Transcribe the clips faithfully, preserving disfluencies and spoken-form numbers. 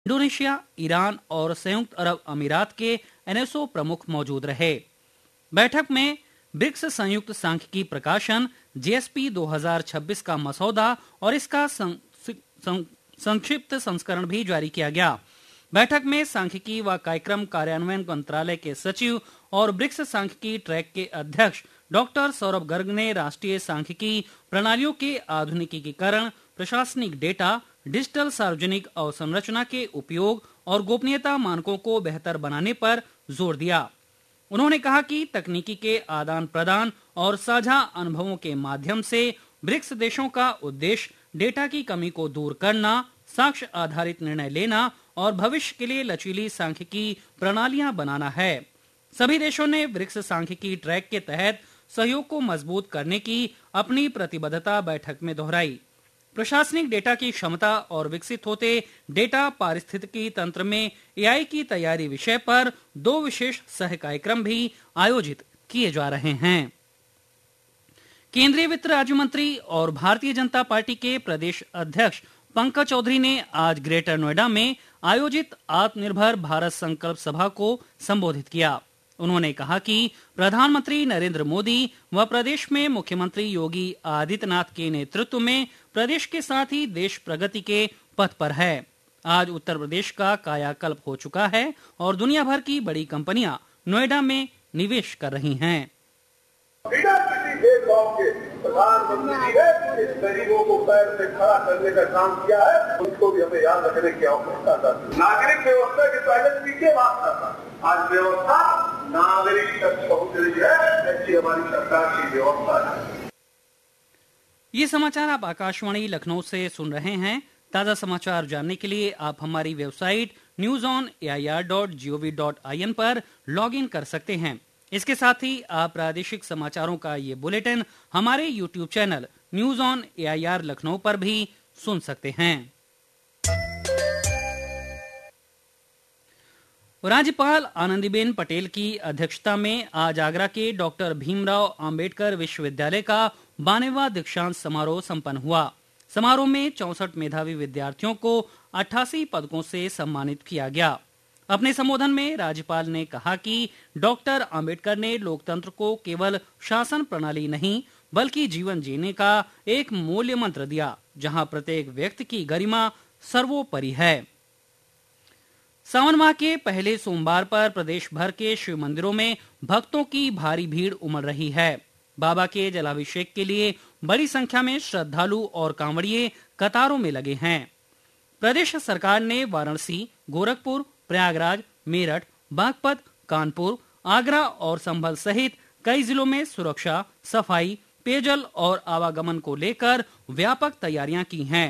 Indonesia, Iran और संयुक्त अरब अमीरात के एनएसओ प्रमुख मौजूद रहे। बैठक में ब्रिक्स संयुक्त सांख्यिकी प्रकाशन जीएसपी दो हज़ार छब्बीस का मसौदा और इसका सं, सं, संक्षिप्त संस्करण भी जारी किया गया। बैठक में सांख्यिकी व कार्यक्रम कार्यान्वयन मंत्रालय के सचिव और ब्रिक्स सांख्यिकी ट्रैक के अध्यक्ष डॉक्टर सौरभ गर्ग ने राष्ट्रीय सांख्यिकी प्रणालियों के आधुनिकीकरण, प्रशासनिक डेटा, डिजिटल सार्वजनिक अवसंरचना के उपयोग और गोपनीयता मानकों को बेहतर बनाने पर जोर दिया। उन्होंने कहा कि तकनीकी के आदान प्रदान और साझा अनुभवों के माध्यम से ब्रिक्स देशों का उद्देश्य डेटा की कमी को दूर करना, साक्ष्य आधारित निर्णय लेना और भविष्य के लिए लचीली सांख्यिकी प्रणालियां बनाना है। सभी देशों ने ब्रिक्स सांख्यिकी ट्रैक के तहत सहयोग को मजबूत करने की अपनी प्रतिबद्धता बैठक में दोहराई। प्रशासनिक डेटा की क्षमता और विकसित होते डेटा पारिस्थितिकी तंत्र में एआई की तैयारी विषय पर दो विशेष सह कार्यक्रम भी आयोजित किए जा रहे हैं। केंद्रीय वित्त राज्य मंत्री और भारतीय जनता पार्टी के प्रदेश अध्यक्ष पंकज चौधरी ने आज ग्रेटर नोएडा में आयोजित आत्मनिर्भर भारत संकल्प सभा को संबोधित किया। उन्होंने कहा कि प्रधानमंत्री नरेंद्र मोदी व प्रदेश में मुख्यमंत्री योगी आदित्यनाथ के नेतृत्व में प्रदेश के साथ ही देश प्रगति के पथ पर है। आज उत्तर प्रदेश का कायाकल्प हो चुका है और दुनिया भर की बड़ी कंपनियां नोएडा में निवेश कर रही हैं। प्रधानमंत्री ने इस गरीबों को पैर से खड़ा करने का काम किया है, उसको भी हमें याद रखने की आवश्यकता था। नागरिक व्यवस्था के पहले पीछे बात करता, आज व्यवस्था नागरिक तक पहुंच रही है, ऐसी हमारी सरकार की व्यवस्था है। ये समाचार आप आकाशवाणी लखनऊ से सुन रहे हैं। ताजा समाचार जानने के लिए आप हमारी website news on A I R dot G O V dot I N पर लॉग इन कर सकते हैं। इसके साथ ही आप प्रादेशिक समाचारों का ये बुलेटिन हमारे YouTube channel news on A I R Lucknow पर भी सुन सकते हैं। राज्यपाल आनंदीबेन पटेल की अध्यक्षता में आज आगरा के डॉक्टर भीमराव अंबेडकर विश्वविद्यालय का बानवेवां दीक्षांत समारोह संपन्न हुआ। समारोह में चौसठ मेधावी विद्यार्थियों को अट्ठासी पदकों से सम्मानित किया गया। अपने संबोधन में राज्यपाल ने कहा कि डॉक्टर अंबेडकर ने लोकतंत्र को केवल शासन प्रणाली नहीं बल्कि जीवन जीने का एक मूल्य मंत्र दिया, जहां प्रत्येक व्यक्ति की गरिमा सर्वोपरि है। सावन माह के पहले सोमवार पर प्रदेश भर के शिव मंदिरों में भक्तों की भारी भीड़ उमड़ रही है। बाबा के जलाभिषेक के लिए बड़ी संख्या में श्रद्धालु और कांवड़िए कतारों में लगे हैं। प्रदेश सरकार ने वाराणसी, गोरखपुर, प्रयागराज, मेरठ, बागपत, कानपुर, आगरा और संभल सहित कई जिलों में सुरक्षा, सफाई, पेयजल और आवागमन को लेकर व्यापक तैयारियां की हैं।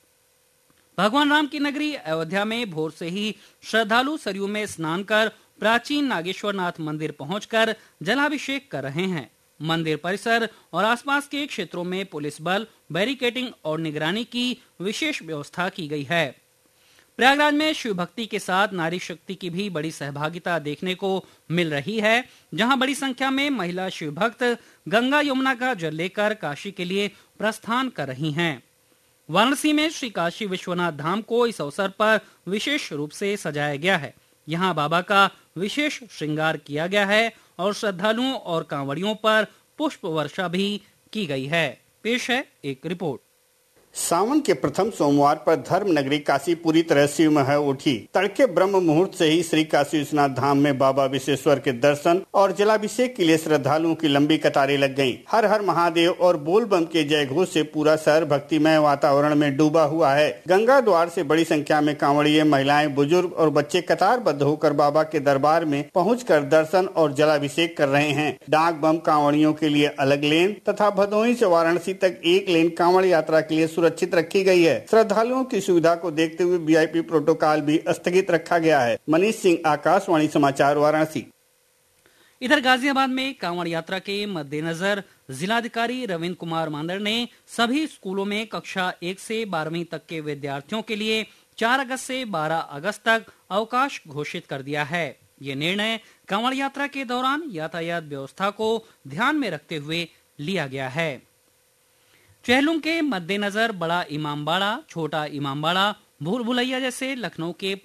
भगवान राम की नगरी अयोध्या में भोर से ही श्रद्धालु सरयू में स्नान कर प्राचीन नागेश्वरनाथ मंदिर पहुंचकर जलाभिषेक कर रहे हैं। मंदिर परिसर और आसपास के क्षेत्रों में पुलिस बल, बैरिकेडिंग और निगरानी की विशेष व्यवस्था की गई है। प्रयागराज में शिव भक्ति के साथ नारी शक्ति की भी बड़ी सहभागिता देखने को मिल रही है, जहां बड़ी संख्या में महिला शिव भक्त गंगा यमुना का जल लेकर काशी के लिए प्रस्थान कर रही हैं। वाराणसी में श्री काशी विश्वनाथ धाम को इस अवसर पर विशेष रूप से सजाया गया है। यहाँ बाबा का विशेष श्रृंगार किया गया है और श्रद्धालुओं और कांवड़ियों पर पुष्प वर्षा भी की गई है। पेश है एक रिपोर्ट। सावन के प्रथम सोमवार पर धर्म नगरी काशी पूरी तरह शिवमय उठी। तड़के ब्रह्म मुहूर्त से ही श्री काशी विश्वनाथ धाम में बाबा विश्वेश्वर के दर्शन और जलाभिषेक के लिए श्रद्धालुओं की लंबी कतारें लग गईं। हर हर महादेव और बोल बम के जय घोष से पूरा शहर भक्तिमय वातावरण में डूबा हुआ है। गंगा द्वार से बड़ी संख्या में कांवड़िए, महिलाएं, बुजुर्ग और बच्चे कतारबद्ध होकर बाबा के दरबार में पहुँच दर्शन और जलाभिषेक कर रहे हैं। डाक बम कांवड़ियों के लिए अलग लेन तथा भदोही से वाराणसी तक एक लेन कांवड़ यात्रा के लिए सुरक्षित रखी गई है। श्रद्धालुओं की सुविधा को देखते हुए वी आई पी प्रोटोकॉल भी स्थगित रखा गया है। मनीष सिंह, आकाशवाणी समाचार, वाराणसी। इधर गाजियाबाद में कांवड़ यात्रा के मद्देनजर जिलाधिकारी रविंद्र कुमार मांदर ने सभी स्कूलों में कक्षा एक से बारहवीं तक के विद्यार्थियों के लिए चार अगस्त से बारह अगस्त तक अवकाश घोषित कर दिया है। ये निर्णय कांवड़ यात्रा के दौरान यातायात व्यवस्था को ध्यान में रखते हुए लिया गया है। चेहलुम के मद्देनजर बड़ा इमामबाड़ा, छोटा इमामबाड़ा, भूल भुलैया जैसे लखनऊ के